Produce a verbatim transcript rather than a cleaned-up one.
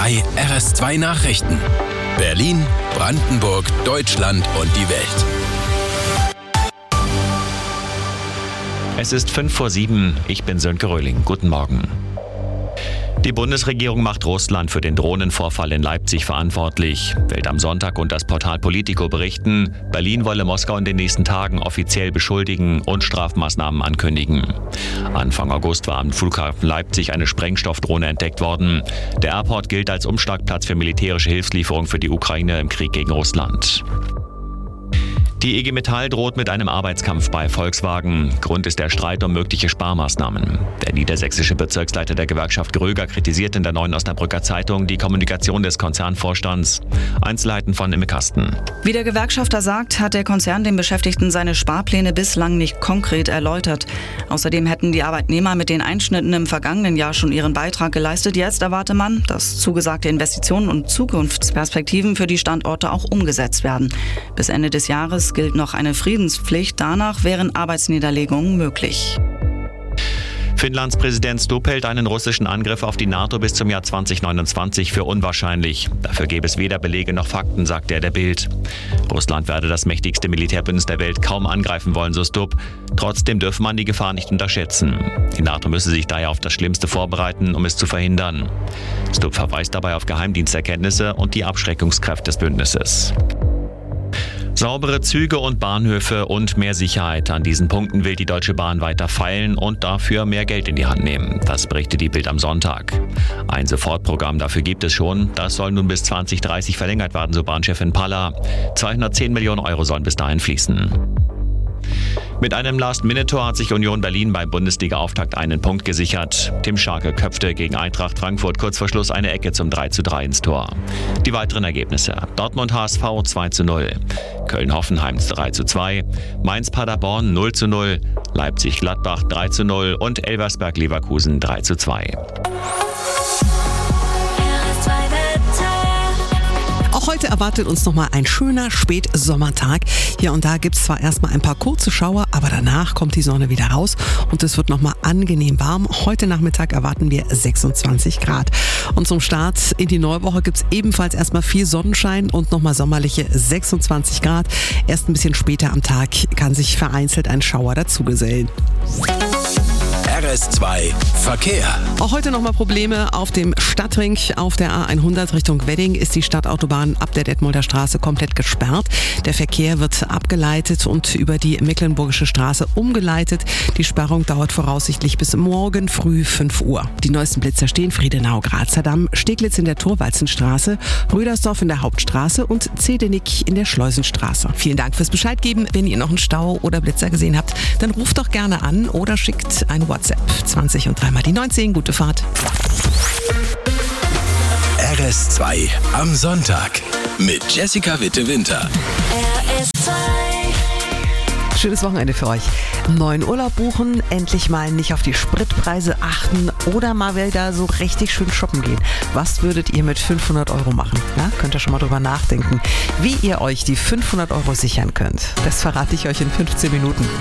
drei R S zwei Nachrichten. Berlin, Brandenburg, Deutschland und die Welt. Es ist fünf vor sieben. Ich bin Sönke Röhling. Guten Morgen. Die Bundesregierung macht Russland für den Drohnenvorfall in Leipzig verantwortlich. Welt am Sonntag und das Portal Politico berichten, Berlin wolle Moskau in den nächsten Tagen offiziell beschuldigen und Strafmaßnahmen ankündigen. Anfang August war am Flughafen Leipzig eine Sprengstoffdrohne entdeckt worden. Der Airport gilt als Umschlagplatz für militärische Hilfslieferungen für die Ukraine im Krieg gegen Russland. Die I G Metall droht mit einem Arbeitskampf bei Volkswagen. Grund ist der Streit um mögliche Sparmaßnahmen. Der niedersächsische Bezirksleiter der Gewerkschaft Gröger kritisiert in der Neuen Osnabrücker Zeitung die Kommunikation des Konzernvorstands. Einzelheiten von Imme Kasten. Wie der Gewerkschafter sagt, hat der Konzern den Beschäftigten seine Sparpläne bislang nicht konkret erläutert. Außerdem hätten die Arbeitnehmer mit den Einschnitten im vergangenen Jahr schon ihren Beitrag geleistet. Jetzt erwarte man, dass zugesagte Investitionen und Zukunftsperspektiven für die Standorte auch umgesetzt werden. Bis Ende des Jahres gilt noch eine Friedenspflicht. Danach wären Arbeitsniederlegungen möglich. Finnlands Präsident Stubb hält einen russischen Angriff auf die NATO bis zum Jahr zwanzig neunundzwanzig für unwahrscheinlich. Dafür gäbe es weder Belege noch Fakten, sagt er der Bild. Russland werde das mächtigste Militärbündnis der Welt kaum angreifen wollen, so Stubb. Trotzdem dürfe man die Gefahr nicht unterschätzen. Die NATO müsse sich daher auf das Schlimmste vorbereiten, um es zu verhindern. Stubb verweist dabei auf Geheimdiensterkenntnisse und die Abschreckungskraft des Bündnisses. Saubere Züge und Bahnhöfe und mehr Sicherheit. An diesen Punkten will die Deutsche Bahn weiter feilen und dafür mehr Geld in die Hand nehmen. Das berichtet die Bild am Sonntag. Ein Sofortprogramm dafür gibt es schon. Das soll nun bis zwanzig dreißig verlängert werden, so Bahnchefin Palla. zweihundertzehn Millionen Euro sollen bis dahin fließen. Mit einem Last-Minute-Tor hat sich Union Berlin beim Bundesliga-Auftakt einen Punkt gesichert. Tim Scharke köpfte gegen Eintracht Frankfurt kurz vor Schluss eine Ecke zum drei zu drei ins Tor. Die weiteren Ergebnisse: Dortmund H S V zwei zu null, Köln-Hoffenheim drei zu zwei, Mainz-Paderborn null zu null, Leipzig-Gladbach drei zu null und Elversberg-Leverkusen drei zu zwei. Auch heute erwartet uns nochmal ein schöner Spätsommertag. Hier und da gibt es zwar erstmal ein paar kurze Schauer, aber danach kommt die Sonne wieder raus und es wird nochmal angenehm warm. Heute Nachmittag erwarten wir sechsundzwanzig Grad. Und zum Start in die Neuwoche gibt es ebenfalls erstmal viel Sonnenschein und nochmal sommerliche sechsundzwanzig Grad. Erst ein bisschen später am Tag kann sich vereinzelt ein Schauer dazugesellen. R S zwei Verkehr. Auch heute nochmal Probleme auf dem Stadtring. Auf der A hundert Richtung Wedding ist die Stadtautobahn ab der Detmolder Straße komplett gesperrt. Der Verkehr wird abgeleitet und über die Mecklenburgische Straße umgeleitet. Die Sperrung dauert voraussichtlich bis morgen früh fünf Uhr. Die neuesten Blitzer stehen: Friedenau, Grazer Damm, Steglitz in der Thorwaldsenstraße, Rödersdorf in der Hauptstraße und Zedenick in der Schleusenstraße. Vielen Dank fürs Bescheidgeben. Wenn ihr noch einen Stau oder Blitzer gesehen habt, dann ruft doch gerne an oder schickt ein WhatsApp. zwanzig und dreimal die neunzehn. Gute Fahrt. R S zwei am Sonntag mit Jessica Witte-Winter. R S zwei. Schönes Wochenende für euch. Neuen Urlaub buchen, endlich mal nicht auf die Spritpreise achten oder mal wieder so richtig schön shoppen gehen. Was würdet ihr mit fünfhundert Euro machen? Ja, könnt ihr schon mal drüber nachdenken, wie ihr euch die fünfhundert Euro sichern könnt. Das verrate ich euch in fünfzehn Minuten.